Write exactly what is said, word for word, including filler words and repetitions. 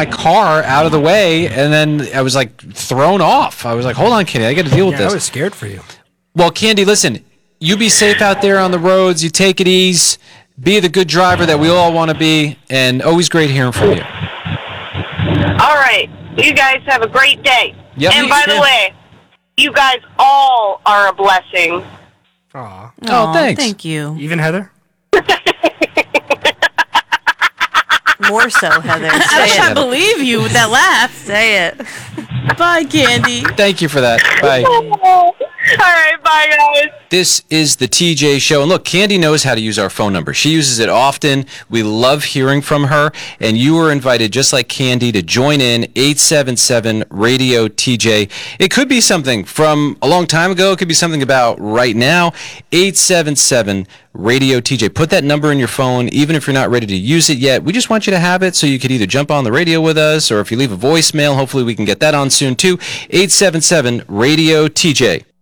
my car out of the way, and then I was like thrown off. I was like, hold on, Candy, I got to deal with Yeah, this. I was scared for you. Well, Candy, listen, you be safe out there on the roads. You take it easy. Be the good driver that we all want to be, and always great hearing from you. All right. You guys have a great day. Yep. And You by too. the way, you guys all are a blessing. Aw. Oh, thanks. Thank you. Even Heather? More so, Heather. Say I it, can't Heather. believe you with that laugh. Say it. Bye, Candy. Thank you for that. Bye. All right. Bye, guys. This is the T J Show. And look, Candy knows how to use our phone number. She uses it often. We love hearing from her. And you are invited, just like Candy, to join in eight seven seven radio T J. It could be something from a long time ago. It could be something about right now. eight seven seven radio T J. Put that number in your phone, even if you're not ready to use it yet. We just want you to have it so you could either jump on the radio with us, or if you leave a voicemail, hopefully we can get that on soon too. eight seven seven radio T J.